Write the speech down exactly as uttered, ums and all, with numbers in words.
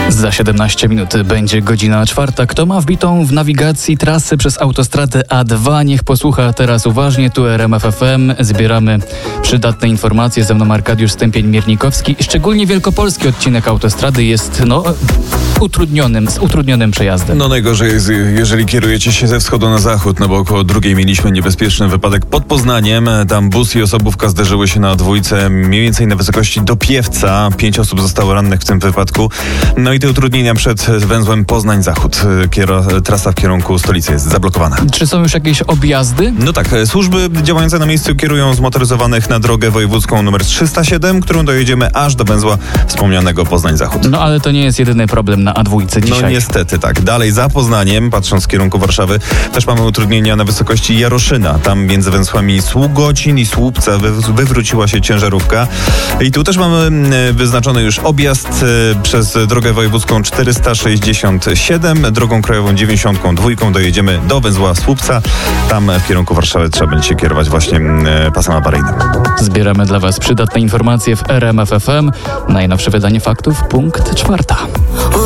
Za siedemnaście minut będzie godzina czwarta. Kto ma wbitą w nawigacji trasy przez autostradę A dwa, niech posłucha teraz uważnie. Tu R M F F M. Zbieramy przydatne informacje. Ze mną Arkadiusz Stępień-Miernikowski. Szczególnie wielkopolski odcinek autostrady jest no utrudnionym, z utrudnionym przejazdem. No najgorzej jest, jeżeli kierujecie się ze wschodu na zachód, no bo około drugiej mieliśmy niebezpieczny wypadek pod Poznaniem. Tam bus i osobówka zderzyły się na dwójce mniej więcej na wysokości do Piewca. Pięć osób zostało rannych w tym wypadku. No i te utrudnienia przed węzłem Poznań-Zachód. Kiero, trasa w kierunku stolicy jest zablokowana. Czy są już jakieś objazdy? No tak, służby działające na miejscu kierują zmotoryzowanych na drogę wojewódzką numer trzysta siedem, którą dojedziemy aż do węzła wspomnianego Poznań-Zachód. No ale to nie jest jedyny problem na A dwa dzisiaj. No niestety tak. Dalej za Poznaniem, patrząc w kierunku Warszawy, też mamy utrudnienia na wysokości Jaroszyna. Tam między węzłami Sługocin i Słupca wy, wywróciła się ciężarówka. I tu też mamy wyznaczony już objazd przez drogę wojewódzką czterysta sześćdziesiąt siedem, drogą krajową dziewięćdziesiąt dwa dojedziemy do węzła Słupca. Tam w kierunku Warszawy trzeba będzie się kierować właśnie pasem awaryjnym. Zbieramy dla Was przydatne informacje w R M F F M. Najnowsze wydanie faktów, punkt czwarta.